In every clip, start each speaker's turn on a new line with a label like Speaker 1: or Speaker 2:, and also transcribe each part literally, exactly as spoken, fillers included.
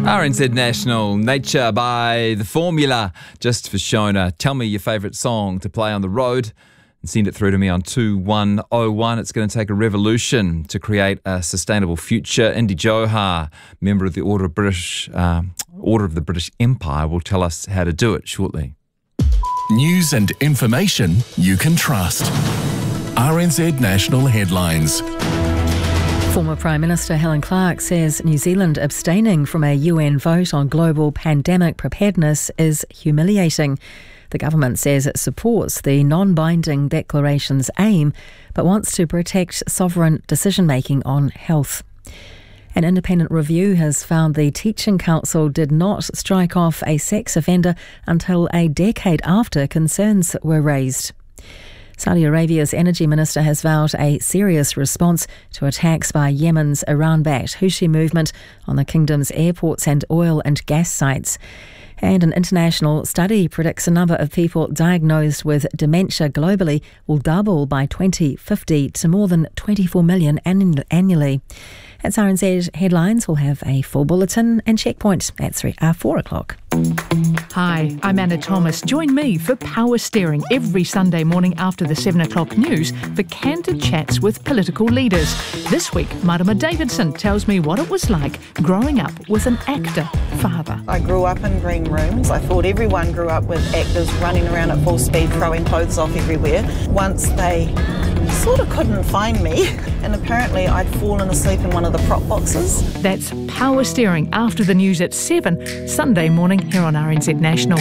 Speaker 1: R N Z National, Nature by The Formula, just for Shona. Tell me your favourite song to play on the road and send it through to me on two one oh one. It's going to take a revolution to create a sustainable future. Indi Johar, member of the Order of British uh, Order of the British Empire, will tell us how to do it shortly.
Speaker 2: News and information you can trust. R N Z National Headlines.
Speaker 3: Former Prime Minister Helen Clark says New Zealand abstaining from a U N vote on global pandemic preparedness is humiliating. The government says it supports the non-binding declaration's aim, but wants to protect sovereign decision-making on health. An independent review has found the Teaching Council did not strike off a sex offender until a decade after concerns were raised. Saudi Arabia's energy minister has vowed a serious response to attacks by Yemen's Iran-backed Houthi movement on the kingdom's airports and oil and gas sites. And an international study predicts the number of people diagnosed with dementia globally will double by twenty fifty to more than twenty-four million annually. That's R N Z Headlines. We'll have a full bulletin and checkpoint at three, uh, four o'clock.
Speaker 4: Hi, I'm Anna Thomas. Join me for Power Steering every Sunday morning after the seven o'clock news for candid chats with political leaders. This week, Marama Davidson tells me what it was like growing up with an actor father.
Speaker 5: I grew up in green rooms. I thought everyone grew up with actors running around at full speed, throwing clothes off everywhere. Once they sort of couldn't find me, and apparently I'd fallen asleep in one of the prop boxes.
Speaker 4: That's Power Steering after the news at seven, Sunday morning here on R N Z National.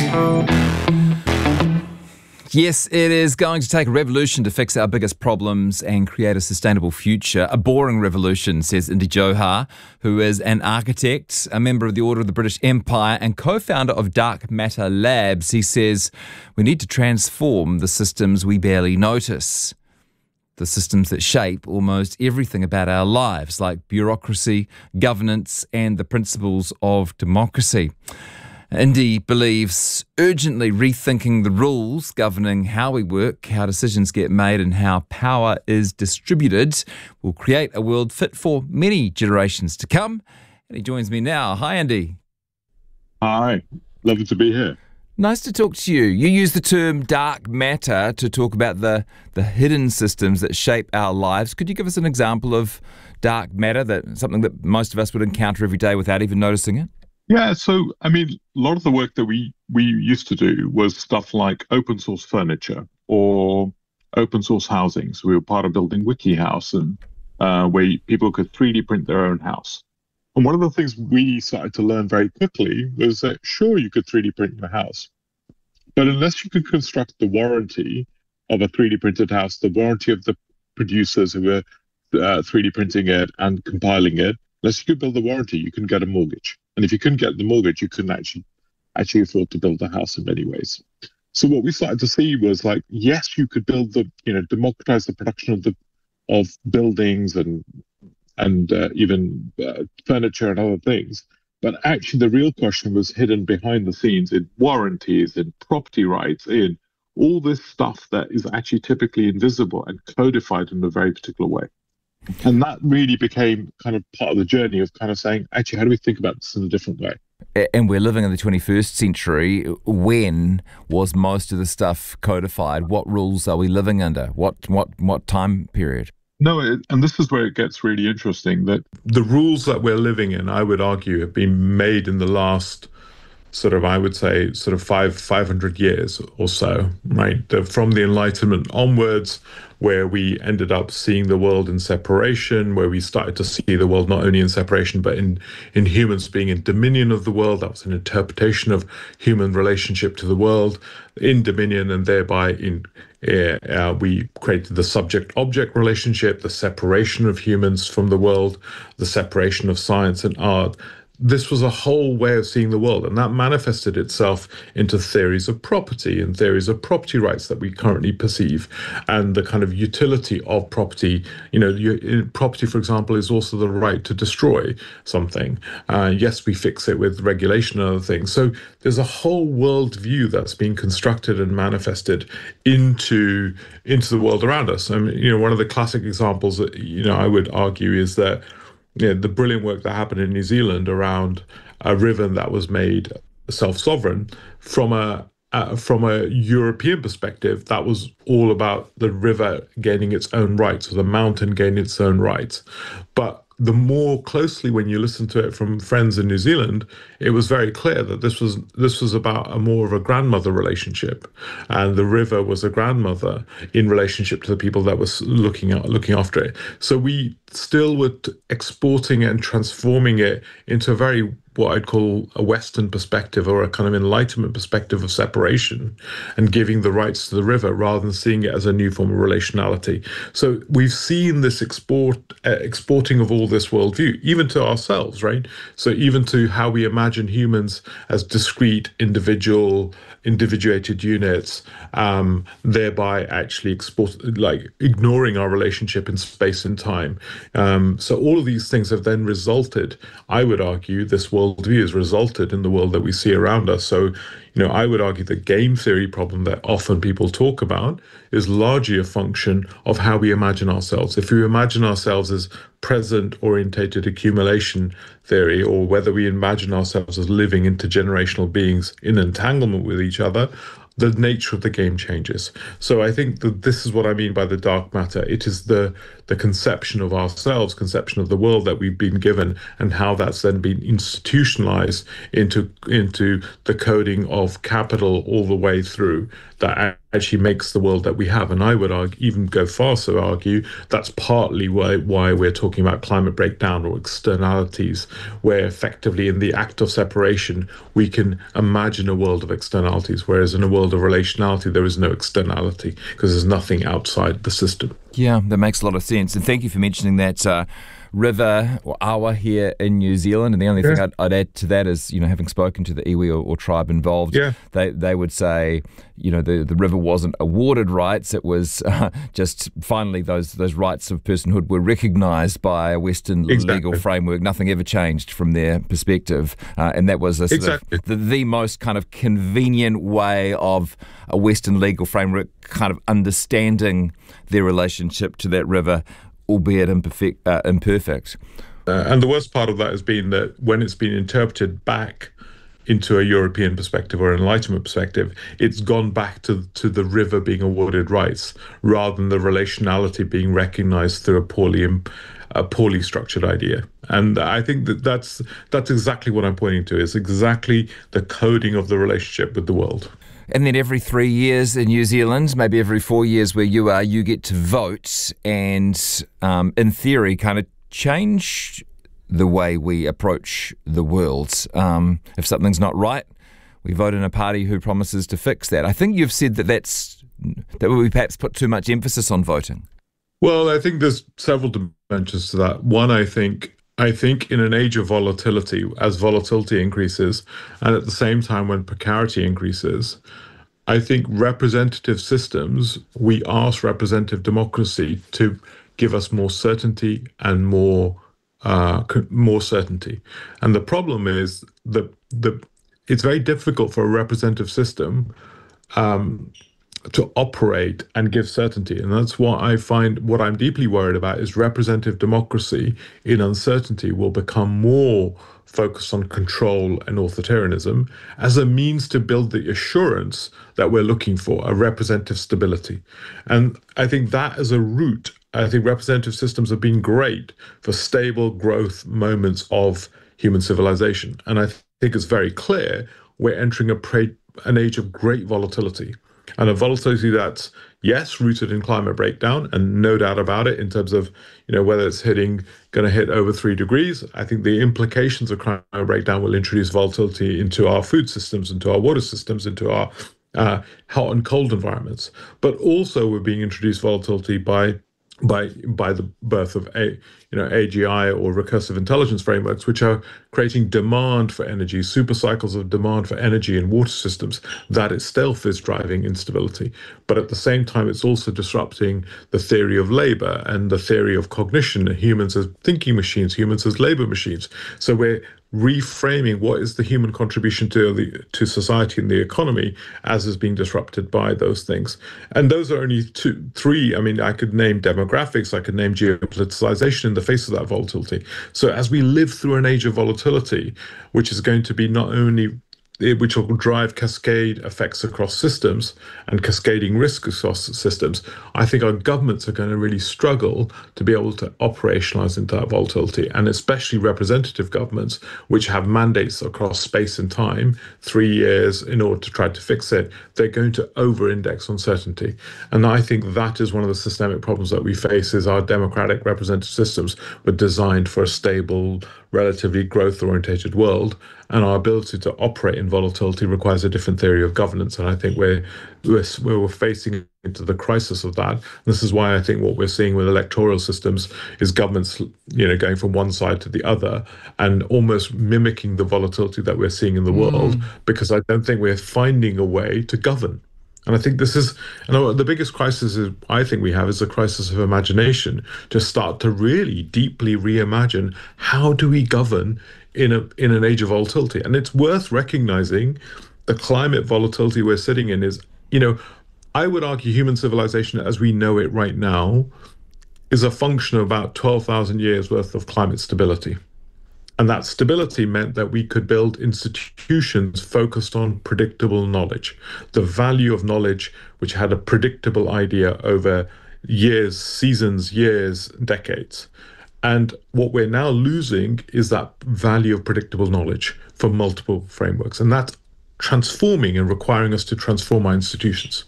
Speaker 1: Yes, it is going to take a revolution to fix our biggest problems and create a sustainable future. A boring revolution, says Indi Johar, who is an architect, a member of the Order of the British Empire and co-founder of Dark Matter Labs. He says we need to transform the systems we barely notice. The systems that shape almost everything about our lives, like bureaucracy, governance, and the principles of democracy. Indi believes urgently rethinking the rules governing how we work, how decisions get made, and how power is distributed will create a world fit for many generations to come. And he joins me now. Hi, Indi.
Speaker 6: Hi, lovely to be here.
Speaker 1: Nice to talk to you. You use the term dark matter to talk about the, the hidden systems that shape our lives. Could you give us an example of dark matter, that something that most of us would encounter every day without even noticing it?
Speaker 6: Yeah, so, I mean, a lot of the work that we, we used to do was stuff like open source furniture or open source housing. So we were part of building WikiHouse, and uh, where people could three D print their own house. And one of the things we started to learn very quickly was that, sure, you could three D print your house, but unless you could construct the warranty of a three D printed house, the warranty of the producers who were uh, three D printing it and compiling it, unless you could build the warranty, you couldn't get a mortgage. And if you couldn't get the mortgage, you couldn't actually actually afford to build a house in many ways. So what we started to see was like, yes, you could build the, you know, democratize the production of the of buildings and and uh, even uh, furniture and other things. But actually the real question was hidden behind the scenes in warranties, in property rights, in all this stuff that is actually typically invisible and codified in a very particular way. And that really became kind of part of the journey of kind of saying, actually, how do we think about this in a different way?
Speaker 1: And we're living in the twenty-first century. When was most of the stuff codified? What rules are we living under? What what what time period?
Speaker 6: No, it, and this is where it gets really interesting, that the rules that we're living in, I would argue, have been made in the last sort of, I would say, sort of five, 500 years or so, right? The, from the Enlightenment onwards, where we ended up seeing the world in separation, where we started to see the world not only in separation, but in, in humans being in dominion of the world. That was an interpretation of human relationship to the world in dominion, and thereby in uh, we created the subject-object relationship, the separation of humans from the world, the separation of science and art. This was a whole way of seeing the world, and that manifested itself into theories of property and theories of property rights that we currently perceive, and the kind of utility of property. You know, you, property, for example, is also the right to destroy something. Uh, yes, we fix it with regulation and other things. So there's a whole worldview that's being constructed and manifested into into the world around us. I mean, you know, one of the classic examples that, you know, I would argue is that, you know, the brilliant work that happened in New Zealand around a river that was made self-sovereign. From a uh, from a European perspective, that was all about the river gaining its own rights, or the mountain gaining its own rights. But the more closely, when you listen to it from friends in New Zealand, it was very clear that this was this was about a more of a grandmother relationship, and the river was a grandmother in relationship to the people that was looking at looking after it. So we still were exporting it and transforming it into a very, what I'd call a Western perspective, or a kind of Enlightenment perspective of separation, and giving the rights to the river rather than seeing it as a new form of relationality. So we've seen this export uh, exporting of all this worldview, even to ourselves, right? So even to how we imagine humans as discrete, individual, individuated units, um, thereby actually export, like ignoring our relationship in space and time. Um, so all of these things have then resulted, I would argue, this worldview has resulted in the world that we see around us. So, you know, I would argue the game theory problem that often people talk about is largely a function of how we imagine ourselves. If we imagine ourselves as present-orientated accumulation theory, or whether we imagine ourselves as living intergenerational beings in entanglement with each other, the nature of the game changes. So I think that this is what I mean by the dark matter. It is the the conception of ourselves, conception of the world that we've been given, and how that's then been institutionalized into into the coding of capital all the way through, that actually makes the world that we have. And I would argue, even go far so argue, that's partly why why we're talking about climate breakdown or externalities, where effectively in the act of separation we can imagine a world of externalities, whereas in a world of relationality there is no externality because there's nothing outside the system.
Speaker 1: Yeah, that makes a lot of sense. And thank you for mentioning that uh, river or awa here in New Zealand. And the only yeah. thing I'd, I'd add to that is, you know, having spoken to the iwi or, or tribe involved, yeah. they they would say, you know, the, the river wasn't awarded rights. It was uh, just finally those those rights of personhood were recognised by a Western exactly. legal framework. Nothing ever changed from their perspective. Uh, and that was a sort exactly. of the, the most kind of convenient way of a Western legal framework kind of understanding their relationship to that river, albeit imperfect. Uh, imperfect.
Speaker 6: Uh, and the worst part of that has been that when it's been interpreted back into a European perspective or Enlightenment perspective, it's gone back to to the river being awarded rights rather than the relationality being recognised through a poorly a poorly structured idea. And I think that that's that's exactly what I'm pointing to. It's exactly the coding of the relationship with the world.
Speaker 1: And then every three years in New Zealand, maybe every four years where you are, you get to vote and, um, in theory, kind of change the way we approach the world. Um, if something's not right, we vote in a party who promises to fix that. I think you've said that that's that we perhaps put too much emphasis on voting.
Speaker 6: Well, I think there's several dimensions to that. One, I think I think in an age of volatility, as volatility increases, and at the same time when precarity increases, I think representative systems, we ask representative democracy to give us more certainty and more uh, more certainty. And the problem is that the it's very difficult for a representative system um, to operate and give certainty. And that's what I find, what I'm deeply worried about is representative democracy in uncertainty will become more focused on control and authoritarianism as a means to build the assurance that we're looking for, a representative stability. And I think that as a route, I think representative systems have been great for stable growth moments of human civilization. And I think it's very clear we're entering a pre- an age of great volatility. And a volatility that's, yes, rooted in climate breakdown, and no doubt about it in terms of, you know, whether it's hitting, going to hit over three degrees. I think the implications of climate breakdown will introduce volatility into our food systems, into our water systems, into our uh, hot and cold environments. But also we're being introduced volatility by by by the birth of a you know A G I or recursive intelligence frameworks, which are creating demand for energy, super cycles of demand for energy in water systems. That itself is driving instability. But at the same time, it's also disrupting the theory of labor and the theory of cognition, humans as thinking machines, humans as labor machines. So we're reframing what is the human contribution to the to society and the economy as is being disrupted by those things. And those are only two, three. I mean, I could name demographics, I could name geopoliticization in the face of that volatility. So as we live through an age of volatility, which is going to be not only which will drive cascade effects across systems and cascading risk across systems, I think our governments are going to really struggle to be able to operationalize into that volatility, and especially representative governments, which have mandates across space and time, three years in order to try to fix it. They're going to over-index uncertainty. And I think that is one of the systemic problems that we face, is our democratic representative systems were designed for a stable, relatively growth-orientated world, and our ability to operate in volatility requires a different theory of governance. And I think we're we're, we're facing into the crisis of that. This is why I think what we're seeing with electoral systems is governments, you know, going from one side to the other and almost mimicking the volatility that we're seeing in the mm. world, because I don't think we're finding a way to govern. And I think this is, and the biggest crisis is, I think we have is a crisis of imagination, to start to really deeply reimagine how do we govern in a in an age of volatility. And it's worth recognizing the climate volatility we're sitting in is, you know, I would argue human civilization as we know it right now is a function of about twelve thousand years worth of climate stability. And that stability meant that we could build institutions focused on predictable knowledge, the value of knowledge, which had a predictable idea over years, seasons, years, decades. And what we're now losing is that value of predictable knowledge for multiple frameworks. And that's transforming and requiring us to transform our institutions.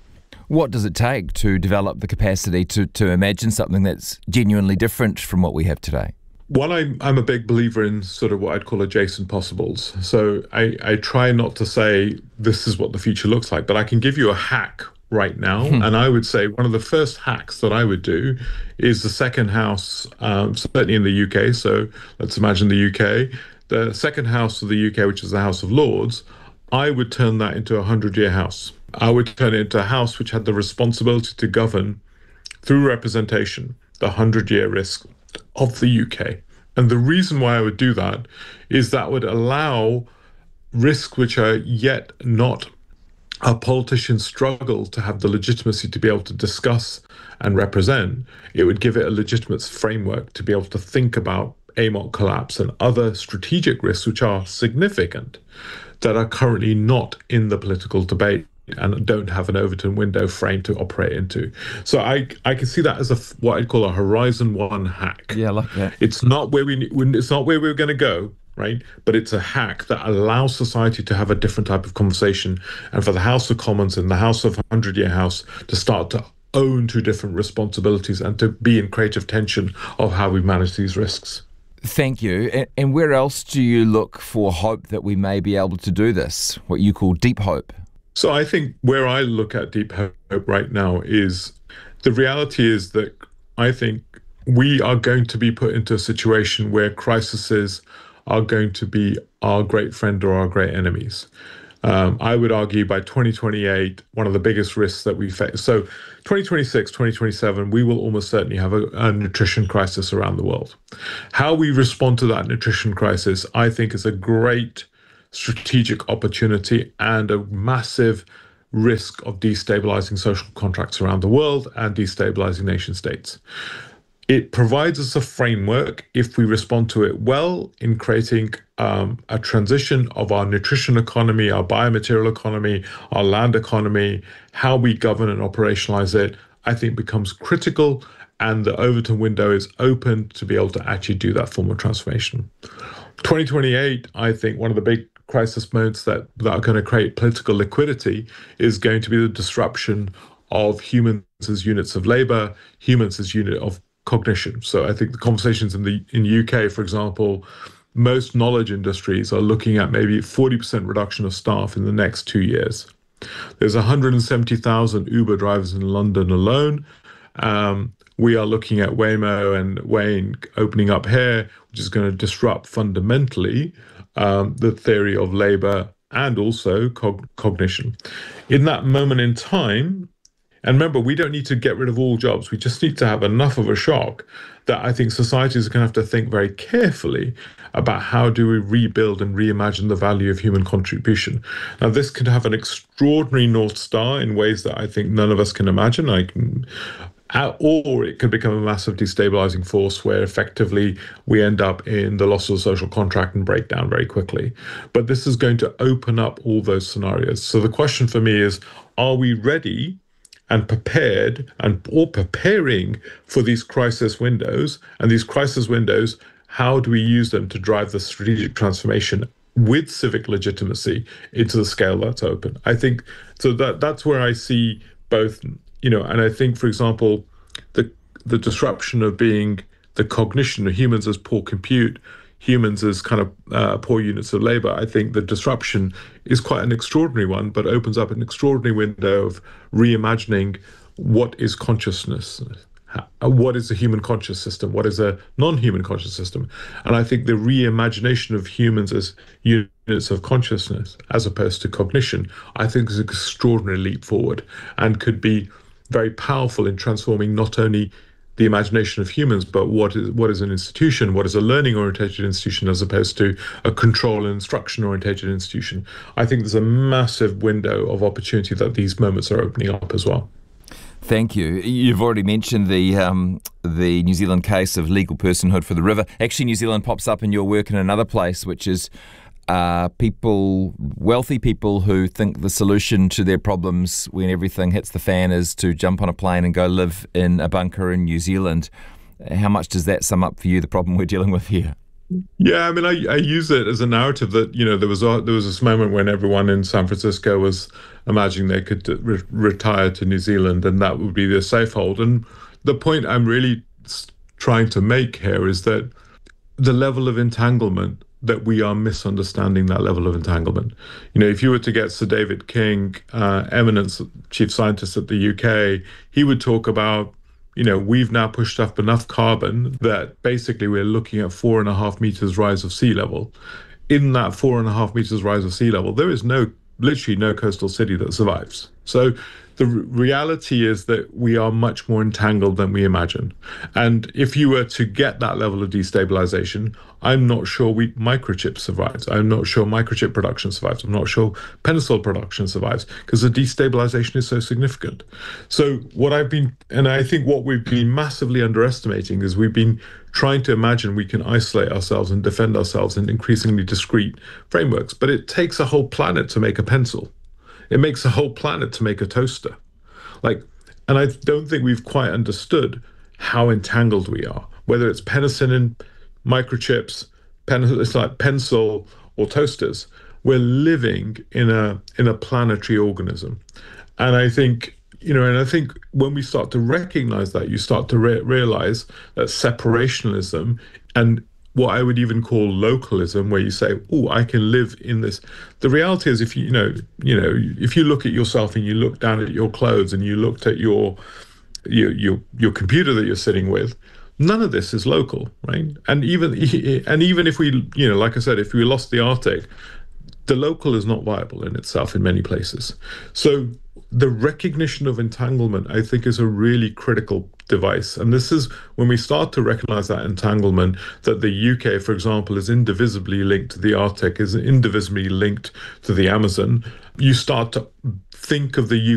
Speaker 1: What does it take to develop the capacity to, to imagine something that's genuinely different from what we have today?
Speaker 6: One, I'm, I'm a big believer in sort of what I'd call adjacent possibles. So I, I try not to say this is what the future looks like, but I can give you a hack right now. Hmm. And I would say one of the first hacks that I would do is the second house, um, certainly in the U K. So let's imagine the U K. The second house of the U K, which is the House of Lords, I would turn that into a hundred-year house. I would turn it into a house which had the responsibility to govern through representation the hundred-year risk of the U K. And the reason why I would do that is that would allow risks which are yet not, our politicians struggle to have the legitimacy to be able to discuss and represent. It would give it a legitimate framework to be able to think about A M O C collapse and other strategic risks which are significant that are currently not in the political debate and don't have an Overton window frame to operate into. So I I can see that as a what I'd call a Horizon One hack.
Speaker 1: Yeah, I like that.
Speaker 6: It's not where we it's not where we're going to go, right? But it's a hack that allows society to have a different type of conversation, and for the House of Commons and the House of Hundred-Year House to start to own two different responsibilities and to be in creative tension of how we manage these risks.
Speaker 1: Thank you. And where else do you look for hope that we may be able to do this, what you call deep hope?
Speaker 6: So I think where I look at deep hope right now is the reality is that I think we are going to be put into a situation where crises are going to be our great friend or our great enemies. Um, I would argue by twenty twenty-eight, one of the biggest risks that we face. So twenty twenty-six, twenty twenty-seven, we will almost certainly have a, a nutrition crisis around the world. How we respond to that nutrition crisis, I think, is a great strategic opportunity and a massive risk of destabilizing social contracts around the world and destabilizing nation states. It provides us a framework, if we respond to it well, in creating um, a transition of our nutrition economy, our biomaterial economy, our land economy, how we govern and operationalize it, I think becomes critical, and the Overton window is open to be able to actually do that form of transformation. twenty twenty-eight, I think one of the big crisis moments that, that are going to create political liquidity is going to be the disruption of humans as units of labor, humans as unit of cognition. So I think the conversations in the in U K, for example, most knowledge industries are looking at maybe forty percent reduction of staff in the next two years. There's one hundred seventy thousand Uber drivers in London alone. Um, we are looking at Waymo and Wayne opening up here, which is going to disrupt fundamentally um, the theory of labor and also cog- cognition. In that moment in time, And remember, we don't need to get rid of all jobs. We just need to have enough of a shock that I think societies are going to have to think very carefully about how do we rebuild and reimagine the value of human contribution. Now, this could have an extraordinary North Star in ways that I think none of us can imagine. I can, or it could become a massive destabilizing force where effectively we end up in the loss of the social contract and break down very quickly. But this is going to open up all those scenarios. So the question for me is, are we ready and prepared and or preparing for these crisis windows? And these crisis windows, how do we use them to drive the strategic transformation with civic legitimacy into the scale that's open? I think so that that's where I see both, you know, and I think, for example, the the disruption of being the cognition of humans as poor compute, humans as kind of uh, poor units of labor. I think the disruption is quite an extraordinary one, but opens up an extraordinary window of reimagining what is consciousness, what is a human conscious system, what is a non-human conscious system. And I think the reimagination of humans as units of consciousness as opposed to cognition, I think is an extraordinary leap forward and could be very powerful in transforming not only the imagination of humans, but what is what is an institution, what is a learning-orientated institution as opposed to a control and instruction-orientated institution. I think there's a massive window of opportunity that these moments are opening up as well.
Speaker 1: Thank you. You've already mentioned the um, the New Zealand case of legal personhood for the river. Actually, New Zealand pops up in your work in another place, which is uh, people, wealthy people who think the solution to their problems when everything hits the fan is to jump on a plane and go live in a bunker in New Zealand. How much does that sum up for you, the problem we're dealing with here?
Speaker 6: Yeah, I mean, I, I use it as a narrative that, you know, there was a, there was this moment when everyone in San Francisco was imagining they could re- retire to New Zealand and that would be their safehold. And the point I'm really trying to make here is that the level of entanglement, that we are misunderstanding that level of entanglement. You know, if you were to get Sir David King, uh, eminent chief scientist at the U K, he would talk about, you know, we've now pushed up enough carbon that basically we're looking at four and a half meters rise of sea level. In that four and a half meters rise of sea level, there is no, literally no coastal city that survives. So the reality is that we are much more entangled than we imagine. And if you were to get that level of destabilization, I'm not sure we microchip survives. I'm not sure microchip production survives. I'm not sure penicillin production survives because the destabilization is so significant. So what I've been, and I think what we've been massively underestimating is we've been trying to imagine we can isolate ourselves and defend ourselves in increasingly discrete frameworks. But it takes a whole planet to make a pencil. It makes a whole planet to make a toaster. Like, and I don't think we've quite understood how entangled we are, whether it's penicillin, microchips, pen, it's like pencil or toasters. We're living in a in a planetary organism. And I think, you know, and I think when we start to recognize that, you start to re- realize that separationalism and what I would even call localism, where you say, oh, I can live in this. The reality is, if you, you know, you know, if you look at yourself and you look down at your clothes and you looked at your, your, your, your computer that you're sitting with, none of this is local, right? And even, and even if we, you know, like I said, if we lost the Arctic, the local is not viable in itself in many places. So the recognition of entanglement, I think, is a really critical device. And this is when we start to recognize that entanglement, that the U K, for example, is indivisibly linked to the Arctic, is indivisibly linked to the Amazon. You start to think of the U